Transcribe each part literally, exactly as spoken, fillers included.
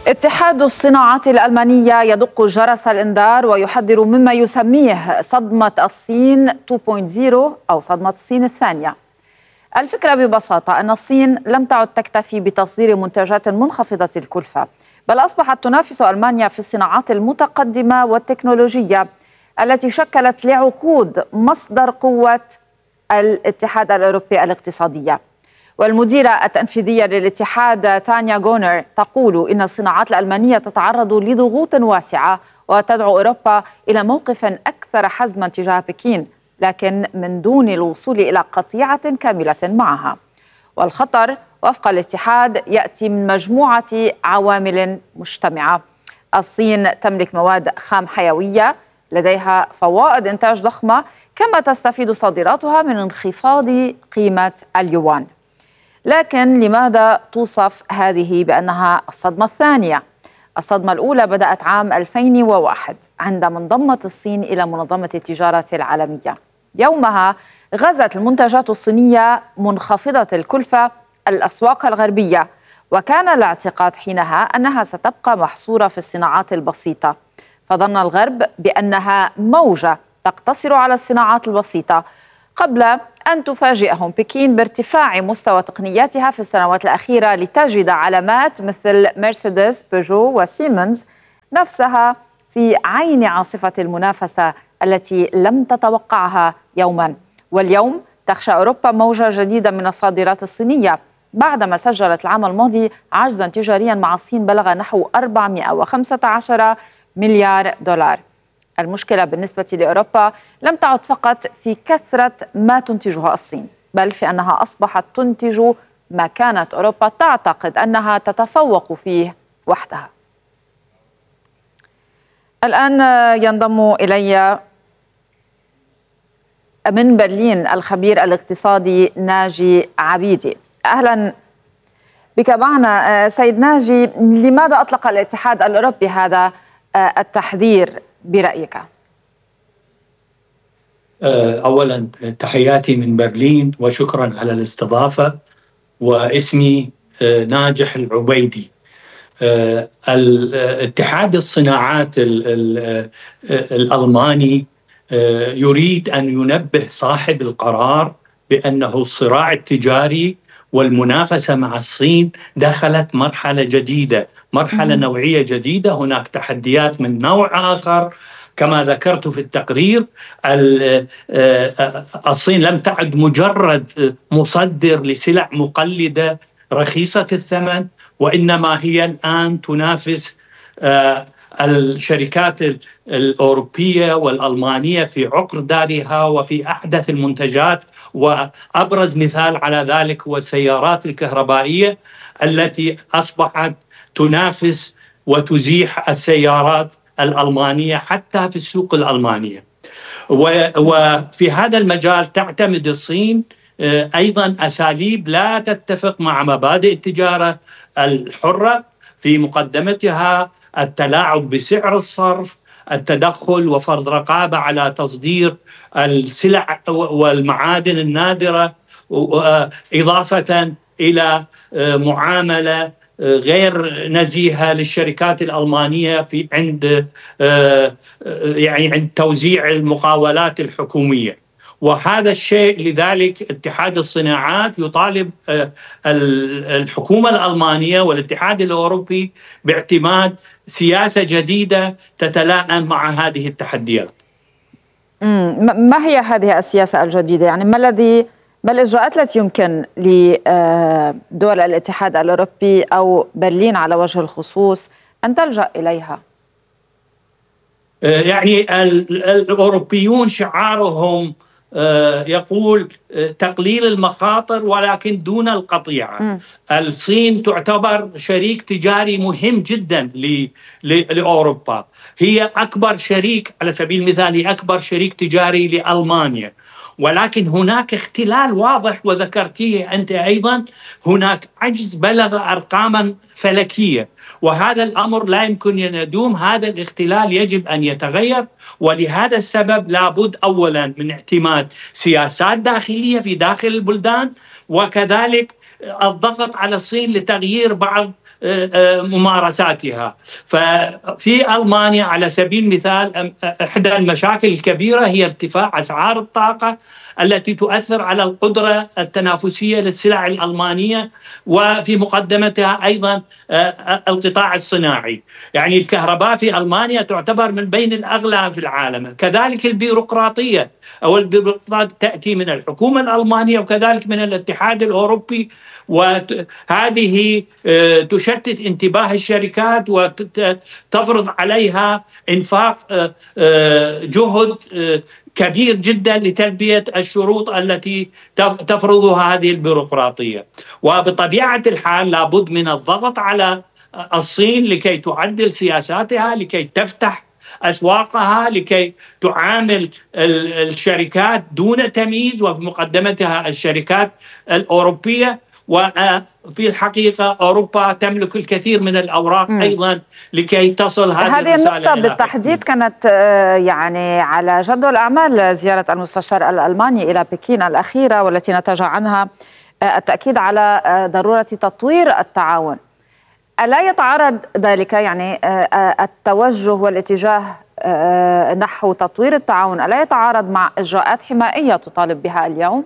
اتحاد الصناعات الألمانية يدق جرس الإنذار ويحذر مما يسميه صدمة الصين اثنين نقطة صفر أو صدمة الصين الثانية. الفكرة ببساطة أن الصين لم تعد تكتفي بتصدير منتجات منخفضة الكلفة، بل أصبحت تنافس ألمانيا في الصناعات المتقدمة والتكنولوجية التي شكلت لعقود مصدر قوة الاتحاد الأوروبي الاقتصادية. والمديرة التنفيذية للاتحاد تانيا غونر تقول إن الصناعات الألمانية تتعرض لضغوط واسعة وتدعو أوروبا إلى موقف أكثر حزما تجاه بكين، لكن من دون الوصول إلى قطيعة كاملة معها. والخطر وفق الاتحاد يأتي من مجموعة عوامل مجتمعة. الصين تملك مواد خام حيوية، لديها فوائد إنتاج ضخمة، كما تستفيد صادراتها من انخفاض قيمة اليوان. لكن لماذا توصف هذه بأنها الصدمة الثانية؟ الصدمة الأولى بدأت عام ألفين وواحد عندما انضمت الصين إلى منظمة التجارة العالمية. يومها غزت المنتجات الصينية منخفضة الكلفة الأسواق الغربية، وكان الاعتقاد حينها أنها ستبقى محصورة في الصناعات البسيطة، فظن الغرب بأنها موجة تقتصر على الصناعات البسيطة، قبل أن تفاجئهم بكين بارتفاع مستوى تقنياتها في السنوات الأخيرة لتجد علامات مثل مرسيدس، بيجو وسيمنز نفسها في عين عاصفة المنافسة التي لم تتوقعها يوما. واليوم تخشى أوروبا موجة جديدة من الصادرات الصينية بعدما سجلت العام الماضي عجزا تجاريا مع الصين بلغ نحو أربعمائة وخمسة عشر مليار دولار. المشكلة بالنسبة لأوروبا لم تعد فقط في كثرة ما تنتجها الصين، بل في أنها أصبحت تنتج ما كانت أوروبا تعتقد أنها تتفوق فيه وحدها. الآن ينضم إلي من برلين الخبير الاقتصادي ناجي عبيدي. أهلا بك معنا سيد ناجي. لماذا أطلق الاتحاد الأوروبي هذا التحذير برأيك؟ أولا تحياتي من برلين وشكرا على الاستضافة، واسمي ناجح العبيدي. الاتحاد الصناعات الألماني يريد أن ينبه صاحب القرار بأنه الصراع التجاري والمنافسة مع الصين دخلت مرحلة جديدة، مرحلة نوعية جديدة. هناك تحديات من نوع آخر كما ذكرت في التقرير. الصين لم تعد مجرد مصدر لسلع مقلدة رخيصة الثمن، وإنما هي الآن تنافس الشركات الأوروبية والألمانية في عقر دارها وفي أحدث المنتجات، وأبرز مثال على ذلك هو السيارات الكهربائية التي أصبحت تنافس وتزيح السيارات الألمانية حتى في السوق الألمانية. وفي هذا المجال تعتمد الصين أيضا أساليب لا تتفق مع مبادئ التجارة الحرة، في مقدمتها التلاعب بسعر الصرف، التدخل وفرض رقابة على تصدير السلع والمعادن النادرة، إضافة إلى معاملة غير نزيهة للشركات الألمانية في عند يعني عند توزيع المقاولات الحكومية. وهذا الشيء لذلك اتحاد الصناعات يطالب الحكومة الألمانية والاتحاد الأوروبي باعتماد سياسة جديدة تتلائم مع هذه التحديات. ما هي هذه السياسة الجديدة؟ يعني ما الذي ما الإجراءات التي يمكن لدول الاتحاد الأوروبي أو برلين على وجه الخصوص أن تلجأ إليها؟ يعني الأوروبيون شعارهم يقول تقليل المخاطر ولكن دون القطيعة. م. الصين تعتبر شريك تجاري مهم جدا لأوروبا، هي أكبر شريك، على سبيل المثال هي أكبر شريك تجاري لألمانيا، ولكن هناك اختلال واضح وذكرتيه أنت أيضا. هناك عجز بلغ أرقاما فلكية، وهذا الأمر لا يمكن أن يدوم. هذا الاختلال يجب أن يتغير، ولهذا السبب لابد أولا من اعتماد سياسات داخلية في داخل البلدان، وكذلك الضغط على الصين لتغيير بعض ممارساتها. ففي ألمانيا على سبيل المثال إحدى المشاكل الكبيرة هي ارتفاع أسعار الطاقة التي تؤثر على القدرة التنافسية للسلع الألمانية، وفي مقدمتها أيضا القطاع الصناعي. يعني الكهرباء في ألمانيا تعتبر من بين الأغلى في العالم. كذلك البيروقراطية أو البيروقراطية تأتي من الحكومة الألمانية وكذلك من الاتحاد الأوروبي، وهذه تشتت انتباه الشركات وتفرض عليها إنفاق جهد كبير جدا لتلبية الشروط التي تفرضها هذه البيروقراطية. وبطبيعة الحال لابد من الضغط على الصين لكي تعدل سياساتها، لكي تفتح أسواقها، لكي تعامل الشركات دون تمييز، وبمقدمتها الشركات الأوروبية. وفي الحقيقة أوروبا تملك الكثير من الأوراق م. أيضا لكي تصل هذه هذه النقطة بالتحديد كانت يعني على جدول أعمال زيارة المستشار الألماني إلى بكين الأخيرة، والتي نتج عنها التأكيد على ضرورة تطوير التعاون. ألا يتعارض ذلك، يعني التوجه والاتجاه نحو تطوير التعاون، ألا يتعارض مع إجراءات حمائية تطالب بها اليوم؟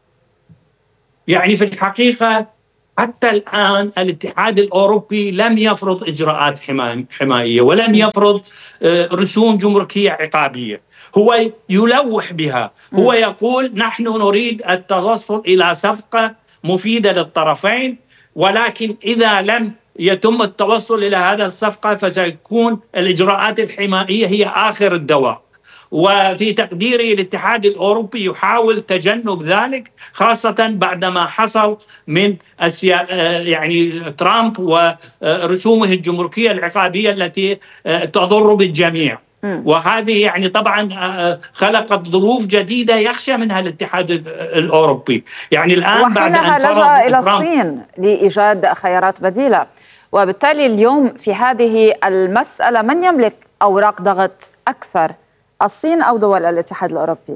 يعني في الحقيقة حتى الآن الاتحاد الأوروبي لم يفرض إجراءات حمائية ولم يفرض رسوم جمركية عقابية، هو يلوح بها، هو يقول نحن نريد التوصل إلى صفقة مفيدة للطرفين، ولكن إذا لم يتم التوصل إلى هذه الصفقة فسيكون الإجراءات الحمائية هي آخر الدواء. وفي تقديري الاتحاد الأوروبي يحاول تجنب ذلك، خاصة بعدما حصل من يعني ترامب ورسومه الجمركية العقابية التي تضر بالجميع. وهذه يعني طبعا خلقت ظروف جديدة يخشى منها الاتحاد الأوروبي. يعني الآن بعد أن لجأ إلى الصين لإيجاد خيارات بديلة، وبالتالي اليوم في هذه المسألة من يملك أوراق ضغط أكثر، الصين أو دول الاتحاد الأوروبي؟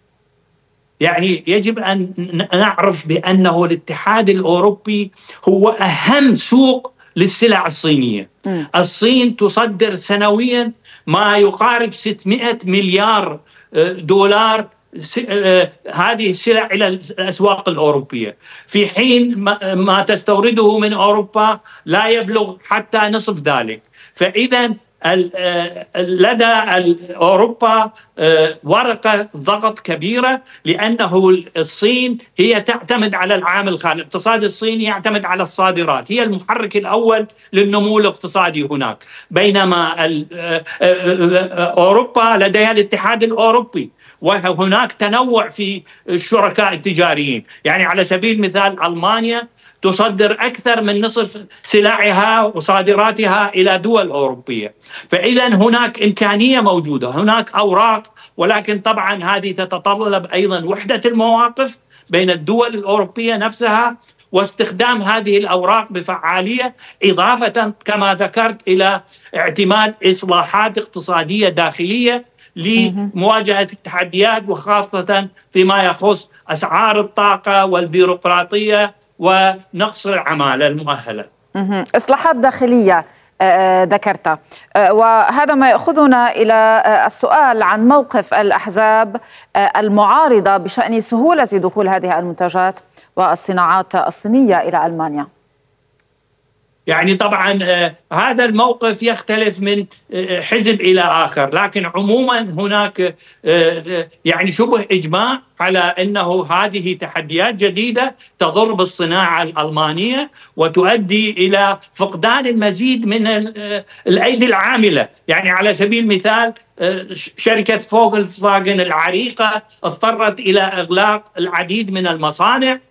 يعني يجب أن نعرف بأنه الاتحاد الأوروبي هو أهم سوق للسلع الصينية. م. الصين تصدر سنويا ما يقارب ستمائة مليار دولار هذه السلع إلى الأسواق الأوروبية، في حين ما تستورده من أوروبا لا يبلغ حتى نصف ذلك. فإذا لدى أوروبا ورقة ضغط كبيرة، لأنه الصين هي تعتمد على العامل الخارجي. الاقتصاد الصيني يعتمد على الصادرات، هي المحرك الأول للنمو الاقتصادي هناك، بينما أوروبا لديها الاتحاد الأوروبي، وهناك تنوع في الشركاء التجاريين. يعني على سبيل المثال ألمانيا تصدر أكثر من نصف سلعها وصادراتها إلى دول أوروبية. فإذا هناك إمكانية موجودة، هناك أوراق، ولكن طبعا هذه تتطلب أيضا وحدة المواقف بين الدول الأوروبية نفسها واستخدام هذه الأوراق بفعالية، إضافة كما ذكرت إلى اعتماد إصلاحات اقتصادية داخلية لمواجهة التحديات، وخاصة فيما يخص أسعار الطاقة والبيروقراطية ونقص العمالة المؤهلة. إصلاحات داخلية ذكرتها، وهذا ما يأخذنا إلى السؤال عن موقف الأحزاب المعارضة بشأن سهولة دخول هذه المنتجات والصناعات الصينية إلى ألمانيا. يعني طبعا هذا الموقف يختلف من حزب إلى آخر، لكن عموما هناك يعني شبه إجماع على أنه هذه تحديات جديدة تضر بالصناعة الألمانية وتؤدي إلى فقدان المزيد من الأيدي العاملة. يعني على سبيل المثال شركة فولكسفاجن العريقة اضطرت إلى إغلاق العديد من المصانع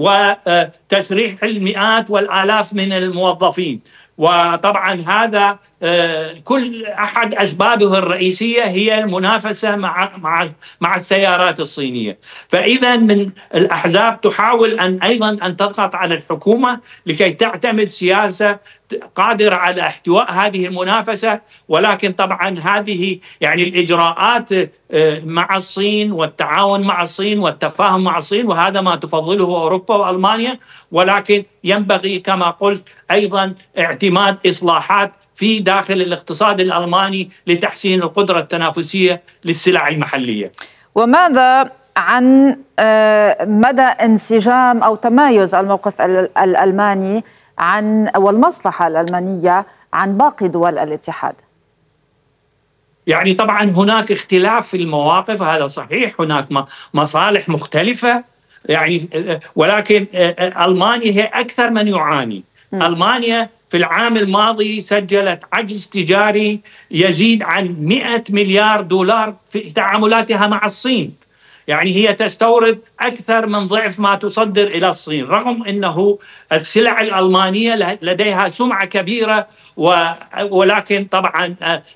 وتسريح المئات والآلاف من الموظفين، وطبعا هذا كل أحد أسبابه الرئيسية هي المنافسة مع مع مع السيارات الصينية. فإذا من الأحزاب تحاول أن أيضا أن تضغط على الحكومة لكي تعتمد سياسة قادرة على احتواء هذه المنافسة، ولكن طبعا هذه يعني الإجراءات مع الصين والتعاون مع الصين والتفاهم مع الصين، وهذا ما تفضله أوروبا وألمانيا، ولكن ينبغي كما قلت أيضا اعتماد إصلاحات في داخل الاقتصاد الألماني لتحسين القدرة التنافسية للسلع المحلية. وماذا عن مدى انسجام أو تمايز الموقف الألماني عن والمصلحة الألمانية عن باقي دول الاتحاد؟ يعني طبعا هناك اختلاف في المواقف، هذا صحيح، هناك مصالح مختلفة يعني، ولكن ألمانيا هي أكثر من يعاني. م. ألمانيا في العام الماضي سجلت عجز تجاري يزيد عن مئة مليار دولار في تعاملاتها مع الصين، يعني هي تستورد أكثر من ضعف ما تصدر إلى الصين، رغم أنه السلع الألمانية لديها سمعة كبيرة، ولكن طبعا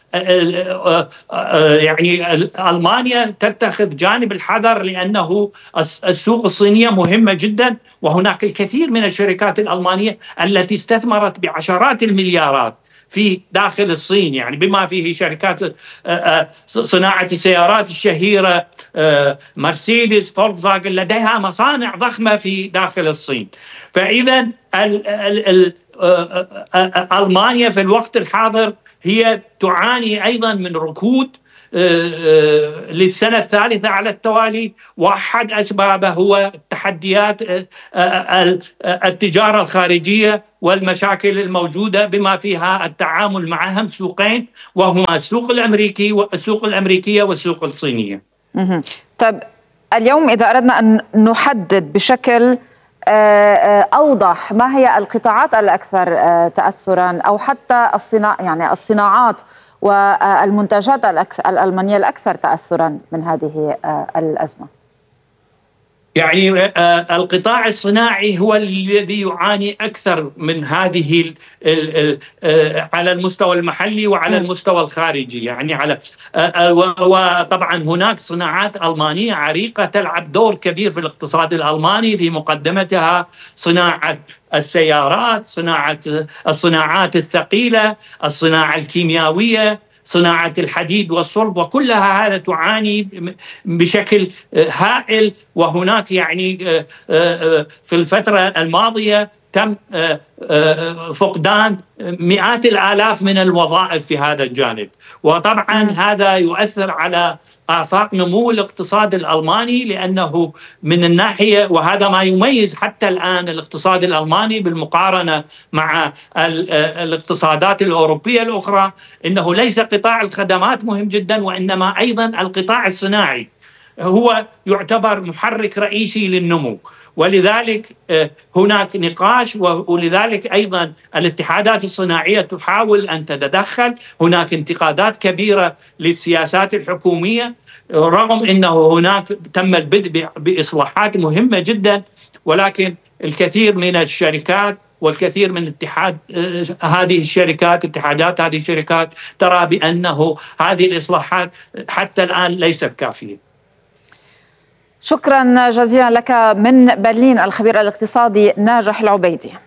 يعني ألمانيا تتخذ جانب الحذر لأنه السوق الصينية مهمة جدا، وهناك الكثير من الشركات الألمانية التي استثمرت بعشرات المليارات في داخل الصين، يعني بما فيه شركات صناعة السيارات الشهيرة مرسيدس، فولكسفاجن، لديها مصانع ضخمة في داخل الصين. فإذا ألمانيا في الوقت الحاضر هي تعاني أيضا من ركود للسنة الثالثة على التوالي، وأحد أسبابه هو تحديات التجارة الخارجية والمشاكل الموجودة بما فيها التعامل مع أهم سوقين، وهما السوق الأمريكي والسوق الأمريكية والسوق الصينية. طيب اليوم إذا أردنا أن نحدد بشكل أوضح ما هي القطاعات الأكثر تأثرا أو حتى الصناعة يعني الصناعات والمنتجات الألمانية الأكثر تأثرا من هذه الأزمة؟ يعني القطاع الصناعي هو الذي يعاني أكثر من هذه على المستوى المحلي وعلى المستوى الخارجي، يعني على وطبعا هناك صناعات ألمانية عريقة تلعب دور كبير في الاقتصاد الألماني، في مقدمتها صناعة السيارات، صناعة الصناعات الثقيلة، الصناعة الكيميائية، صناعة الحديد والصلب، وكلها هذا تعاني بشكل هائل. وهناك يعني في الفترة الماضية تم فقدان مئات الآلاف من الوظائف في هذا الجانب، وطبعا هذا يؤثر على آفاق نمو الاقتصاد الألماني، لأنه من الناحية، وهذا ما يميز حتى الآن الاقتصاد الألماني بالمقارنة مع الاقتصادات الأوروبية الأخرى، إنه ليس قطاع الخدمات مهم جدا، وإنما أيضا القطاع الصناعي هو يعتبر محرك رئيسي للنمو. ولذلك هناك نقاش، ولذلك أيضا الاتحادات الصناعية تحاول أن تتدخل. هناك انتقادات كبيرة للسياسات الحكومية، رغم أنه هناك تم البدء بإصلاحات مهمة جدا، ولكن الكثير من الشركات والكثير من اتحاد هذه الشركات اتحادات هذه الشركات ترى بأنه هذه الإصلاحات حتى الآن ليست كافية. شكرا جزيلا لك من برلين الخبير الاقتصادي ناجح العبيدي.